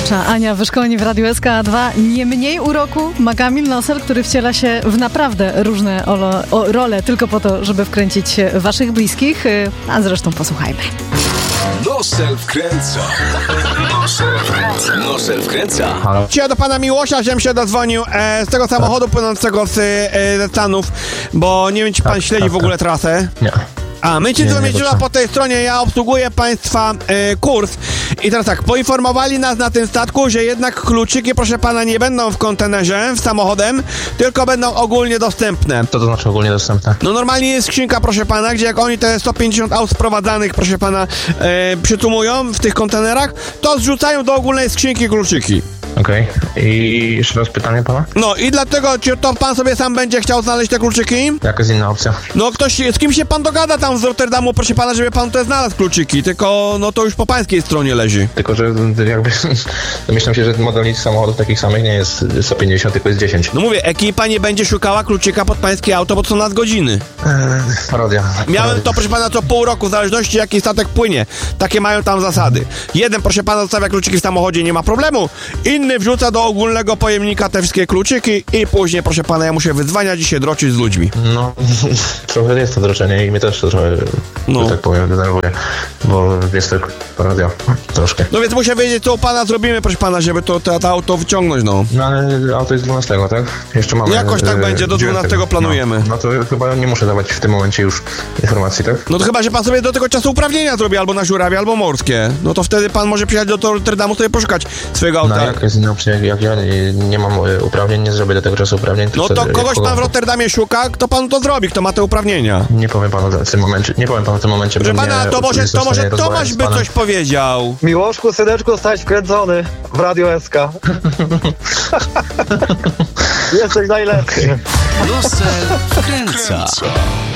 urocza Ania Wyszkolni w Radiu SK2. Nie mniej uroku ma Kamil Nosel, który wciela się w naprawdę różne role tylko po to, żeby wkręcić waszych bliskich. A zresztą posłuchajmy. Nosel wkręca. Nosel wkręca. Halo. Dzisiaj do pana Miłosza, żebym się dozwonił z tego samochodu płynącego ze Stanów, bo nie wiem, czy pan śledzi w ogóle trasę. Nie. A, my cię zmierzyła po tej stronie, ja obsługuję państwa kurs. I teraz tak, poinformowali nas na tym statku, że jednak kluczyki, proszę pana, nie będą w kontenerze, w samochodem, tylko będą ogólnie dostępne. Co to znaczy ogólnie dostępne? No normalnie jest skrzynka, proszę pana, gdzie jak oni te 150 aut sprowadzanych, proszę pana, przytumują w tych kontenerach, to zrzucają do ogólnej skrzynki kluczyki. Okej. I jeszcze raz pytanie pana? No i dlatego, czy to pan sobie sam będzie chciał znaleźć te kluczyki? Jaka jest inna opcja? No ktoś, z kim się pan dogada tam z Rotterdamu, proszę pana, żeby pan te znalazł kluczyki, tylko no to już po pańskiej stronie leży. Tylko, że jakby domyślam się, że model samochodów takich samych nie jest 150, tylko jest 10. No mówię, ekipa nie będzie szukała kluczyka pod pańskie auto, bo to są nadgodziny. Parodia. Miałem to, proszę pana, co pół roku, w zależności jaki statek płynie. Takie mają tam zasady. Jeden, proszę pana, zostawia kluczyki w samochodzie, nie ma problemu. Inny wrzuca do ogólnego pojemnika te wszystkie kluczyki i później, proszę pana, ja muszę wydzwaniać i się droczyć z ludźmi. No, trochę jest to droczenie i mnie też to trochę, że tak powiem, denerwuje, bo jest to parodia, troszkę. No więc muszę wiedzieć, co u pana zrobimy, proszę pana, żeby to auto wyciągnąć, no. No ale auto jest 12, tak? Jeszcze mamy... Jakoś tak będzie, do 12 planujemy. No to chyba nie muszę dawać w tym momencie już informacji, tak? No to chyba, że pan sobie do tego czasu uprawnienia zrobi, albo na żurawie, albo morskie. No to wtedy pan może przyjechać do Rotterdamu sobie poszukać swojego auta. No jak jest inna opcja, jak ja nie mam uprawnień, nie zrobię do tego czasu uprawnień. No to kogoś pan w Rotterdamie szuka, kto panu to zrobi, kto ma te uprawnienia. Nie powiem panu w tym momencie. Proszę pana, to może Tomasz by coś powiedział. Miłoszku, syneczku, zostałeś wkręcony w Radio SK. Jesteś najlepszy. Nosel wkręca.